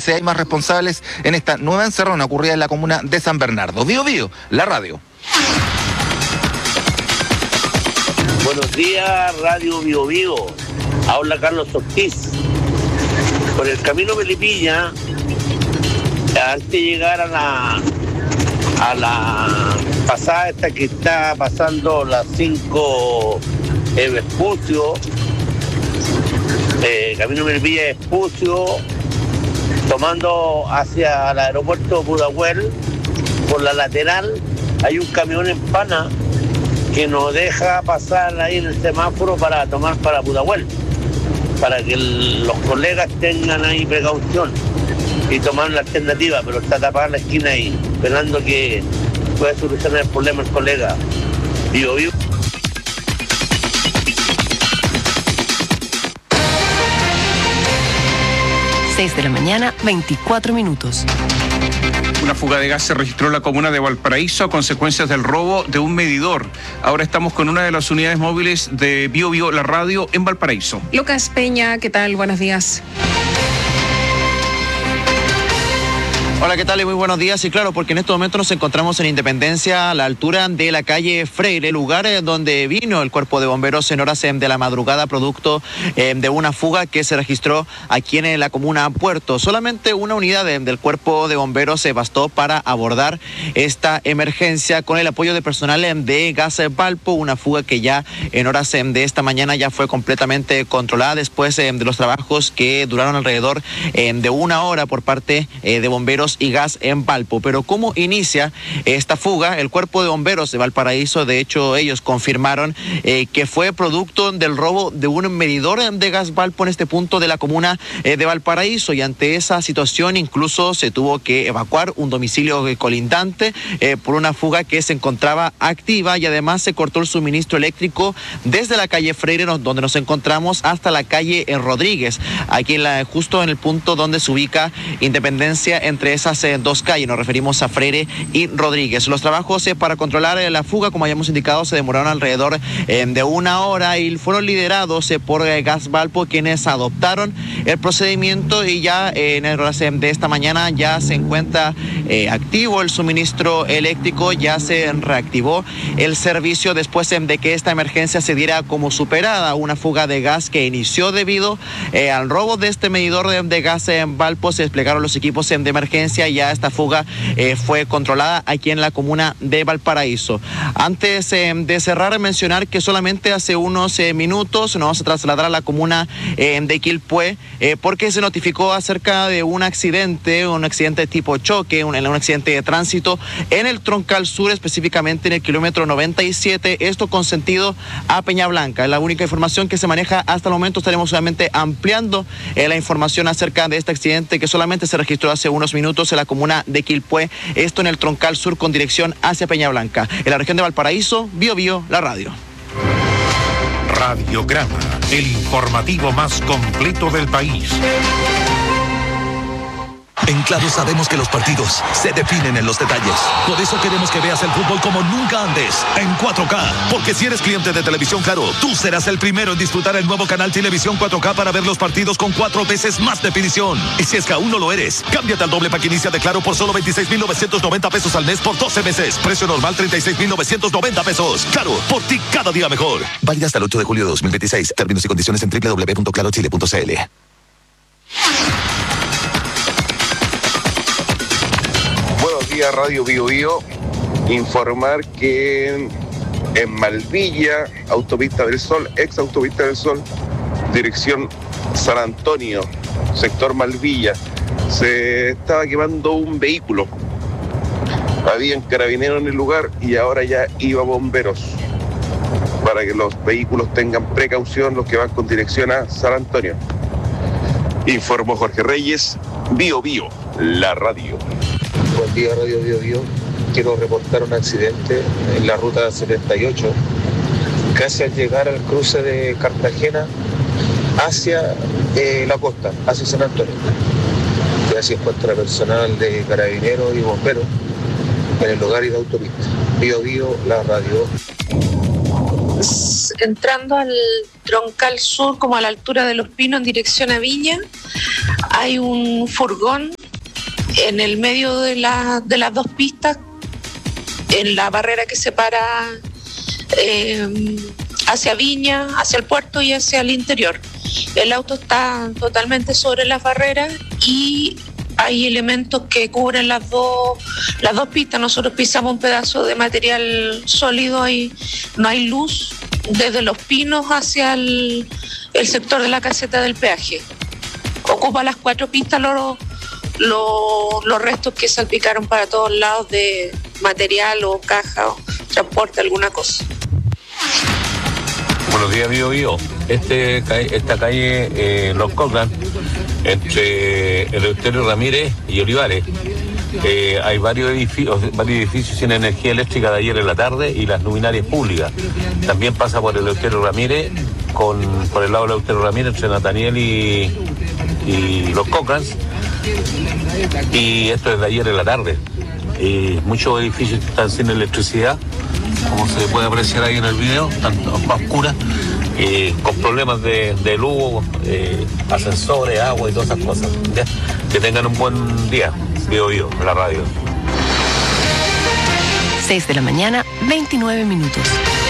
si hay más responsables en esta nueva encerrona ocurrida en la comuna de San Bernardo. Bío Bío, la radio. Buenos días, Radio Bío Bío. Habla Carlos Ortiz. Por el camino Melipilla, antes de llegar a la pasada esta que está pasando las 5 Vespucio, camino Melipilla Vespucio, tomando hacia el aeropuerto Pudahuel, por la lateral hay un camión en pana que nos deja pasar ahí en el semáforo para tomar para Pudahuel, para que los colegas tengan ahí precaución y tomar la alternativa, pero está tapada la esquina ahí, esperando que pueda solucionar el problema el colega. Bío Bío. 6 de la mañana, 24 minutos. Una fuga de gas se registró en la comuna de Valparaíso a consecuencias del robo de un medidor. Ahora estamos con una de las unidades móviles de Bío Bío, la radio, en Valparaíso. Lucas Peña, ¿qué tal? Buenos días. Hola, ¿qué tal? Muy buenos días. Y claro, porque en estos momentos nos encontramos en Independencia, a la altura de la calle Freire, lugar donde vino el cuerpo de bomberos en horas de la madrugada, producto de una fuga que se registró aquí en la comuna Puerto. Solamente una unidad del cuerpo de bomberos se bastó para abordar esta emergencia con el apoyo de personal de Gas Valpo, una fuga que ya en horas de esta mañana ya fue completamente controlada después de los trabajos que duraron alrededor de una hora por parte de bomberos y gas en Valpo. Pero ¿cómo inicia esta fuga? El cuerpo de bomberos de Valparaíso, de hecho, ellos confirmaron que fue producto del robo de un medidor de gas Valpo en este punto de la comuna de Valparaíso, y ante esa situación incluso se tuvo que evacuar un domicilio colindante por una fuga que se encontraba activa, y además se cortó el suministro eléctrico desde la calle Freire, donde nos encontramos, hasta la calle Rodríguez, aquí justo en el punto donde se ubica Independencia, entre esas dos calles, nos referimos a Freire y Rodríguez. Los trabajos para controlar la fuga, como habíamos indicado, se demoraron alrededor de una hora y fueron liderados por Gas Valpo, quienes adoptaron el procedimiento, y ya en el horas de esta mañana ya se encuentra activo el suministro eléctrico, ya se reactivó el servicio después de que esta emergencia se diera como superada, una fuga de gas que inició debido al robo de este medidor de gas en Valpo. Se desplegaron los equipos de emergencia, ya esta fuga fue controlada aquí en la comuna de Valparaíso. Antes de cerrar, mencionar que solamente hace unos minutos nos vamos a trasladar a la comuna de Quilpué, porque se notificó acerca de un accidente tipo choque, un accidente de tránsito en el Troncal Sur, específicamente en el kilómetro 97, esto con sentido a Peña Blanca. Es la única información que se maneja hasta el momento. Estaremos solamente ampliando la información acerca de este accidente que solamente se registró hace unos minutos en la comuna de Quilpué, esto en el Troncal Sur con dirección hacia Peña Blanca. En la región de Valparaíso, Bío Bío, la radio. Radiograma, el informativo más completo del país. En Claro sabemos que los partidos se definen en los detalles. Por eso queremos que veas el fútbol como nunca antes, en 4K. Porque si eres cliente de Televisión Claro, tú serás el primero en disfrutar el nuevo canal Televisión 4K para ver los partidos con 4 veces más definición. Y si es que aún no lo eres, cámbiate al doble pack inicia de Claro por solo 26,990 pesos al mes por 12 meses. Precio normal 36,990 pesos. Claro, por ti cada día mejor. Válida hasta el 8 de julio de 2026. Términos y condiciones en www.clarochile.cl. Radio Bío Bío, informar que en Malvilla, Autopista del Sol, ex Autopista del Sol, dirección San Antonio, sector Malvilla, se estaba quemando un vehículo. Habían carabineros en el lugar y ahora ya iba bomberos, para que los vehículos tengan precaución, los que van con dirección a San Antonio. Informó Jorge Reyes, Bío Bío, la radio. Buen día, Radio Bío Bío. Quiero reportar un accidente en la ruta 78, casi al llegar al cruce de Cartagena hacia la costa, hacia San Antonio. Ya se encuentra personal de carabineros y bomberos en el lugar y de autopista. Bío Bío, la radio. Entrando al Troncal Sur, como a la altura de Los Pinos, en dirección a Viña, hay un furgón en el medio de las dos pistas, en la barrera que separa hacia Viña, hacia el puerto y hacia el interior. El auto está totalmente sobre las barreras y hay elementos que cubren las dos pistas. Nosotros pisamos un pedazo de material sólido y no hay luz desde Los Pinos hacia el sector de la caseta del peaje. Ocupa las 4 pistas los restos que salpicaron para todos lados de material o caja o transporte, alguna cosa. Buenos días, Bío Bío. Esta calle Los Coclan, entre Eleuterio Ramírez y Olivares, hay varios edificios sin energía eléctrica de ayer en la tarde y las luminarias públicas. También pasa por Eleuterio Ramírez, por el lado de Eleuterio Ramírez, entre Nathaniel y Los Coclans. Y esto es de ayer en la tarde. Muchos edificios están sin electricidad, como se puede apreciar ahí en el video, están más oscuras, con problemas de luz, ascensores, agua y todas esas cosas. ¿Ya? Que tengan un buen día. Bío Bío, en la radio. 6 de la mañana, 29 minutos.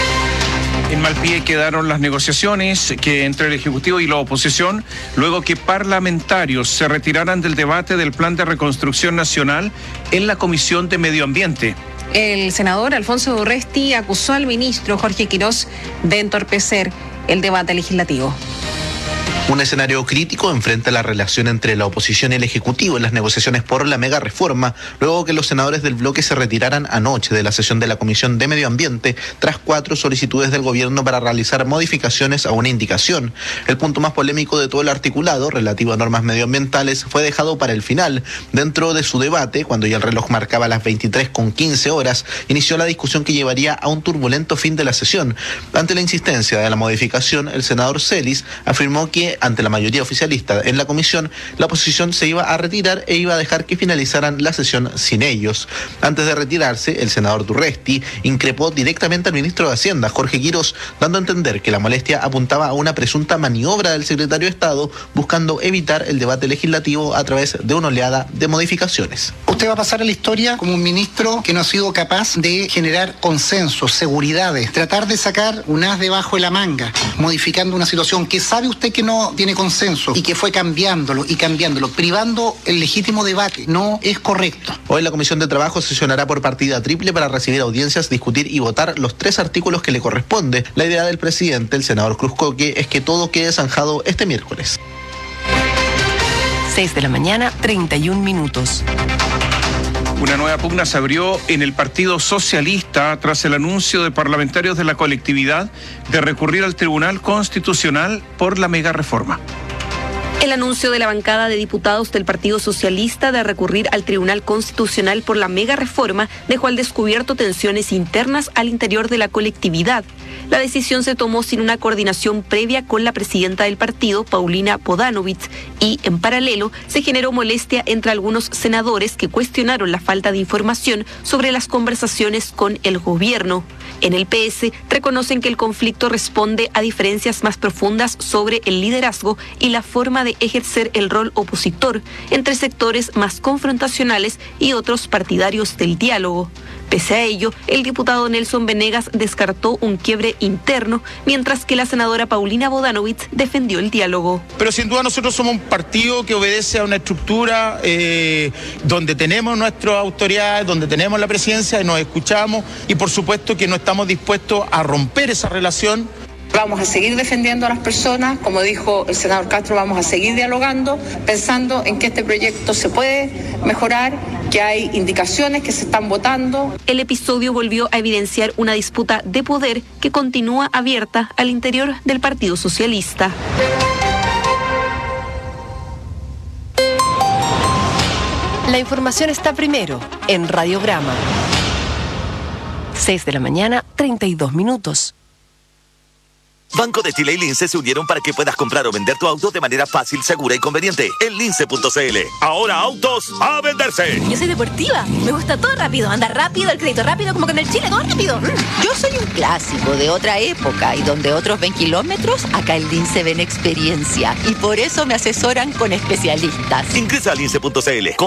En Malpie quedaron las negociaciones entre el Ejecutivo y la oposición, luego que parlamentarios se retiraran del debate del Plan de Reconstrucción Nacional en la Comisión de Medio Ambiente. El senador Alfonso Urresti acusó al ministro Jorge Quirós de entorpecer el debate legislativo. Un escenario crítico enfrenta la relación entre la oposición y el Ejecutivo en las negociaciones por la mega reforma, luego que los senadores del bloque se retiraran anoche de la sesión de la Comisión de Medio Ambiente tras 4 solicitudes del gobierno para realizar modificaciones a una indicación. El punto más polémico de todo el articulado, relativo a normas medioambientales, fue dejado para el final. Dentro de su debate, cuando ya el reloj marcaba las 23:15 horas, inició la discusión que llevaría a un turbulento fin de la sesión. Ante la insistencia de la modificación, el senador Celis afirmó que ante la mayoría oficialista en la comisión, la oposición se iba a retirar e iba a dejar que finalizaran la sesión sin ellos. Antes de retirarse, el senador Urresti increpó directamente al ministro de Hacienda, Jorge Quirós, dando a entender que la molestia apuntaba a una presunta maniobra del secretario de Estado buscando evitar el debate legislativo a través de una oleada de modificaciones. Usted va a pasar a la historia como un ministro que no ha sido capaz de generar consensos, seguridades, tratar de sacar un as debajo de la manga, modificando una situación que sabe usted que no tiene consenso y que fue cambiándolo, privando el legítimo debate. No es correcto. Hoy la Comisión de Trabajo sesionará por partida triple para recibir audiencias, discutir y votar los 3 artículos que le corresponde. La idea del presidente, el senador Cruz Coque, es que todo quede zanjado este miércoles. 6 de la mañana, 31 minutos. Una nueva pugna se abrió en el Partido Socialista tras el anuncio de parlamentarios de la colectividad de recurrir al Tribunal Constitucional por la mega reforma. El anuncio de la bancada de diputados del Partido Socialista de recurrir al Tribunal Constitucional por la mega reforma dejó al descubierto tensiones internas al interior de la colectividad. La decisión se tomó sin una coordinación previa con la presidenta del partido, Paulina Bodanovich, y, en paralelo, se generó molestia entre algunos senadores que cuestionaron la falta de información sobre las conversaciones con el gobierno. En el PS reconocen que el conflicto responde a diferencias más profundas sobre el liderazgo y la forma de ejercer el rol opositor entre sectores más confrontacionales y otros partidarios del diálogo. Pese a ello, el diputado Nelson Venegas descartó un quiebre interno, mientras que la senadora Paulina Bodanovich defendió el diálogo. Pero sin duda nosotros somos un partido que obedece a una estructura donde tenemos nuestras autoridades, donde tenemos la presidencia y nos escuchamos, y por supuesto que no estamos dispuestos a romper esa relación. Vamos a seguir defendiendo a las personas, como dijo el senador Castro, vamos a seguir dialogando, pensando en que este proyecto se puede mejorar, que hay indicaciones que se están votando. El episodio volvió a evidenciar una disputa de poder que continúa abierta al interior del Partido Socialista. La información está primero en Radiograma. 6 de la mañana, 32 minutos. Banco de Chile y Lince se unieron para que puedas comprar o vender tu auto de manera fácil, segura y conveniente en lince.cl. Ahora autos a venderse. Yo soy deportiva, me gusta todo rápido, andar rápido, el crédito rápido, como con el Chile, todo rápido. Yo soy un clásico de otra época y donde otros ven kilómetros, acá en Lince ven experiencia y por eso me asesoran con especialistas. Ingresa a lince.cl.